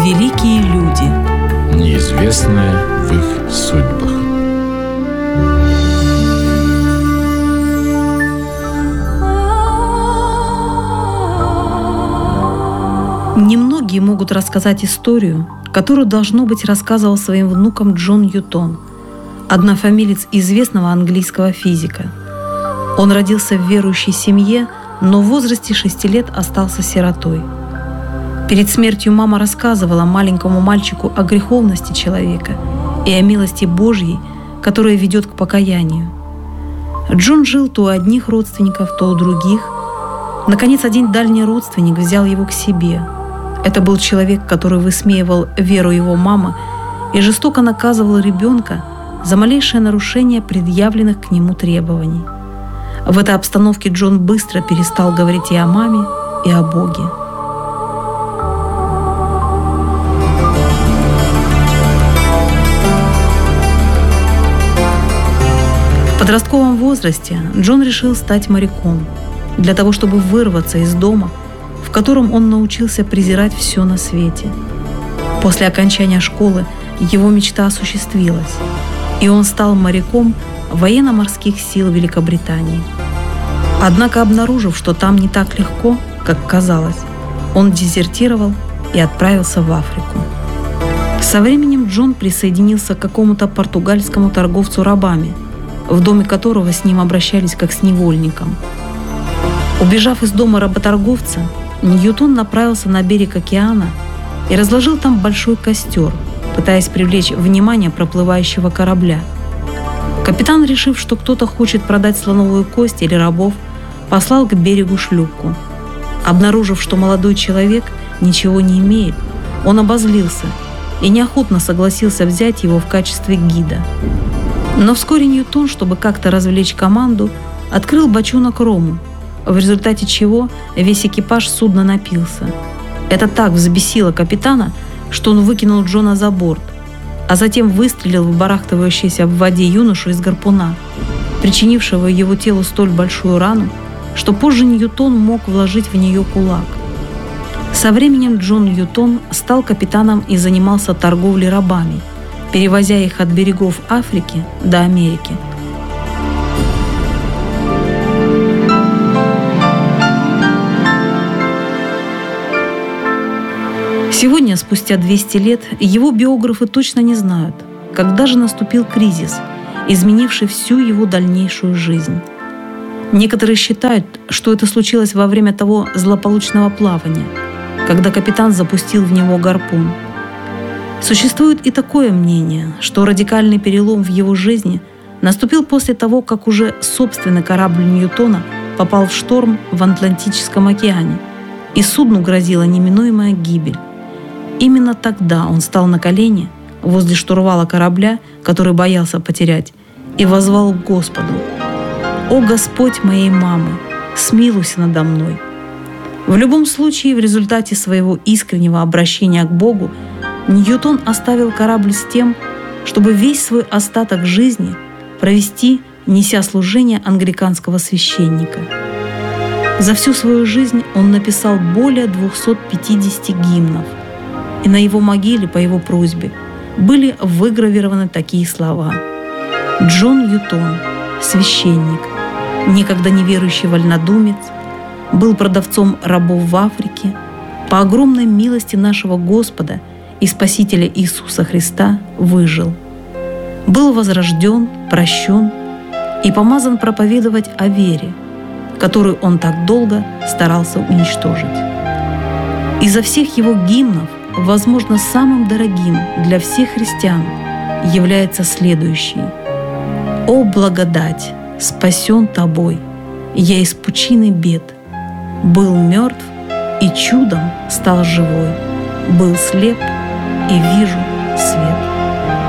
Великие люди. Неизвестное в их судьбах. Немногие могут рассказать историю, которую, должно быть, рассказывал своим внукам Джон Ньютон, однофамилец известного английского физика. Он родился в верующей семье, но в возрасте 6 лет остался сиротой. Перед смертью мама рассказывала маленькому мальчику о греховности человека и о милости Божьей, которая ведет к покаянию. Джон жил то у одних родственников, то у других. Наконец, один дальний родственник взял его к себе. Это был человек, который высмеивал веру его мамы и жестоко наказывал ребенка за малейшее нарушение предъявленных к нему требований. В этой обстановке Джон быстро перестал говорить и о маме, и о Боге. В подростковом возрасте Джон решил стать моряком для того, чтобы вырваться из дома, в котором он научился презирать все на свете. После окончания школы его мечта осуществилась, и он стал моряком военно-морских сил Великобритании. Однако, обнаружив, что там не так легко, как казалось, он дезертировал и отправился в Африку. Со временем Джон присоединился к какому-то португальскому торговцу рабами, в доме которого с ним обращались как с невольником. Убежав из дома работорговца, Ньютон направился на берег океана и разложил там большой костер, пытаясь привлечь внимание проплывающего корабля. Капитан, решив, что кто-то хочет продать слоновую кость или рабов, послал к берегу шлюпку. Обнаружив, что молодой человек ничего не имеет, он обозлился и неохотно согласился взять его в качестве гида. Но вскоре Ньютон, чтобы как-то развлечь команду, открыл бочонок рому, в результате чего весь экипаж судна напился. Это так взбесило капитана, что он выкинул Джона за борт, а затем выстрелил в барахтывающийся в воде юношу из гарпуна, причинившего его телу столь большую рану, что позже Ньютон мог вложить в нее кулак. Со временем Джон Ньютон стал капитаном и занимался торговлей рабами, перевозя их от берегов Африки до Америки. Сегодня, спустя 200 лет, его биографы точно не знают, когда же наступил кризис, изменивший всю его дальнейшую жизнь. Некоторые считают, что это случилось во время того злополучного плавания, когда капитан запустил в него гарпун. Существует и такое мнение, что радикальный перелом в его жизни наступил после того, как уже собственный корабль Ньютона попал в шторм в Атлантическом океане, и судну грозила неминуемая гибель. Именно тогда он стал на колени возле штурвала корабля, который боялся потерять, и воззвал к Господу: «О Господь моей мамы, смилуйся надо мной». В любом случае, в результате своего искреннего обращения к Богу Ньютон оставил корабль с тем, чтобы весь свой остаток жизни провести, неся служение англиканского священника. За всю свою жизнь он написал более 250 гимнов, и на его могиле по его просьбе были выгравированы такие слова: «Джон Ньютон, священник, никогда не верующий вольнодумец, был продавцом рабов в Африке, по огромной милости нашего Господа и Спасителя Иисуса Христа выжил, был возрожден, прощен и помазан проповедовать о вере, которую он так долго старался уничтожить». Изо всех его гимнов, возможно, самым дорогим для всех христиан является следующий: «О благодать, спасен тобой, я из пучины бед, был мертв и чудом стал живой, был слеп и вижу свет».